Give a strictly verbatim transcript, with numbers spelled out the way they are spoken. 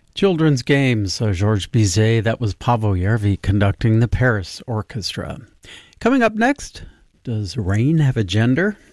Children's Games, so Georges Bizet, that was Paavo Järvi conducting the Paris Orchestra. Coming up next, does rain have a gender?